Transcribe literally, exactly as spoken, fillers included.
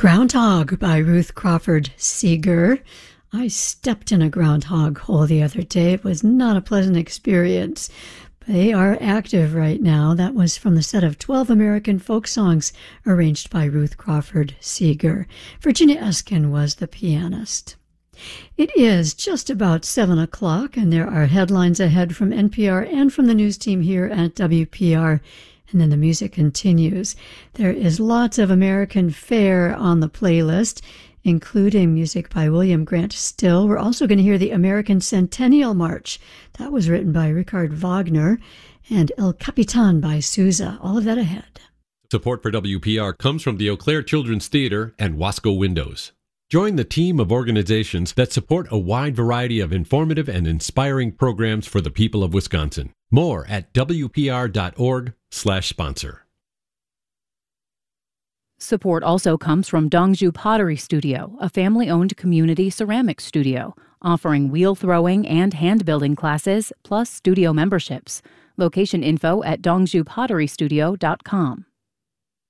Groundhog by Ruth Crawford Seeger. I stepped in a groundhog hole the other day. It was not a pleasant experience. They are active right now. That was from the set of twelve American folk songs arranged by Ruth Crawford Seeger. Virginia Eskin was the pianist. It is just about seven o'clock, and there are headlines ahead from N P R and from the news team here at W P R. And then the music continues. There is lots of American fare on the playlist, including music by William Grant Still. We're also going to hear the American Centennial March. That was written by Richard Wagner, and El Capitan by Sousa. All of that ahead. Support for W P R comes from the Eau Claire Children's Theater and Wasco Windows. Join the team of organizations that support a wide variety of informative and inspiring programs for the people of Wisconsin. More at W P R dot org slash sponsor. Support also comes from Dongju Pottery Studio, a family-owned community ceramics studio, offering wheel throwing and hand-building classes, plus studio memberships. Location info at dongju pottery studio dot com.